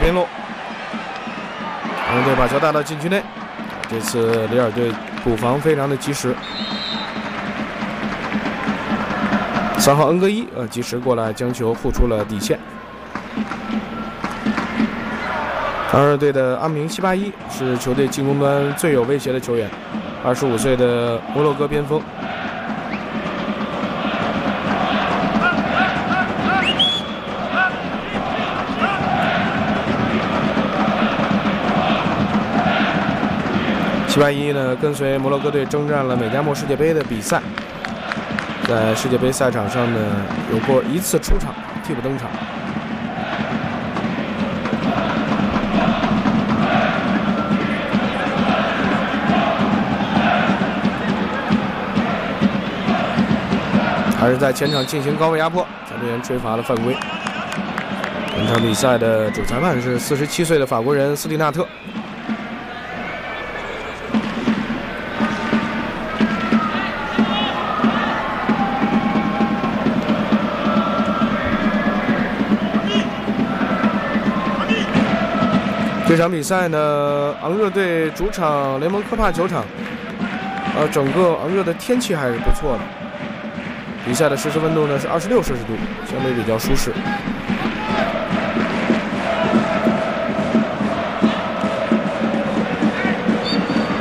边路，昂热队把球带到禁区内。这次里尔队补防非常的及时。3号恩格伊及时过来将球护出了底线。昂热队的阿明西巴伊是球队进攻端最有威胁的球员，25岁的摩洛哥边锋。西巴伊呢，跟随摩洛哥队征战了美加墨世界杯的比赛。在世界杯赛场上呢，有过1次出场，替补登场。还是在前场进行高位压迫，裁判员吹罚了犯规。本场比赛的主裁判是47岁的法国人斯蒂纳特。这场比赛呢，昂热队主场雷蒙科帕球场，整个昂热的天气还是不错的。比赛的实时温度呢是26摄氏度，相对比较舒适。